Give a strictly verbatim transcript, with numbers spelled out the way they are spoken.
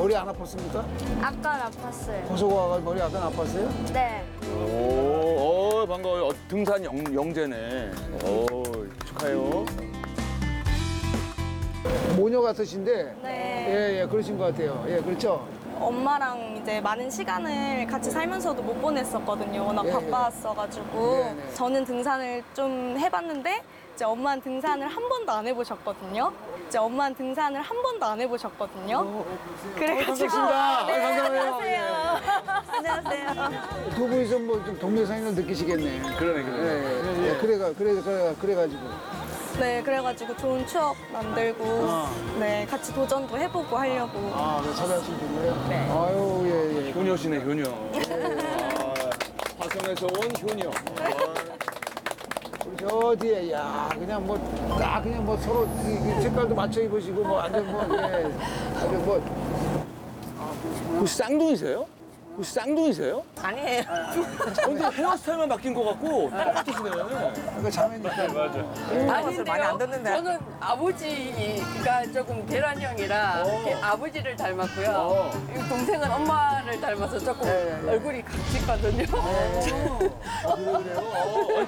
머리 안 아팠습니까? 아까 아팠어요. 고소가 머리 아까 아팠어요? 네. 오, 어, 반가워요. 어, 등산 영, 영재네. 오, 축하해요. 모녀 같으신데 네. 예, 예, 그러신 것 같아요. 예, 그렇죠? 엄마랑 이제 많은 시간을 같이 살면서도 못 보냈었거든요. 워낙 예, 예. 바빴어가지고. 네, 네. 저는 등산을 좀 해봤는데, 이제 엄마는 등산을 한 번도 안 해보셨거든요. 이제 엄마는 등산을 한 번도 안 해보셨거든요. 그래가지고. 반갑습니다. 네, 아, 반가워요. 안녕하세요. 안녕하세요. 두 분이서 뭐 좀 동료상인을 느끼시겠네. 그러네, 예, 그러네. 예, 예, 그래가, 그래, 그래, 그래가지고. 네, 그래가지고 좋은 추억 만들고, 어. 네, 같이 도전도 해보고 하려고. 아, 네, 찾아오신 분이에요? 네. 아유, 예, 예. 효녀시네, 효녀. 아, 화성에서 온 효녀. 아, 우리 저 뒤에, 야, 그냥 뭐, 딱 그냥 뭐 서로 이, 이 색깔도 맞춰 입으시고, 뭐, 완전 뭐, 예. 아주 뭐, 혹시 쌍둥이세요? 혹시 쌍둥이세요? 아니에요. 근데 헤어스타일만 바뀐 것 같고 똑같으시네. 그러니까 자매니까. 맞아. 것을 많이 안 듣는데. 저는 아버지가 조금 계란형이라 이렇게 아버지를 닮았고요. 어. 이 동생은 엄마를 닮아서 조금 네, 네. 얼굴이 같거든요. 아, 그래요, 그래요? 어,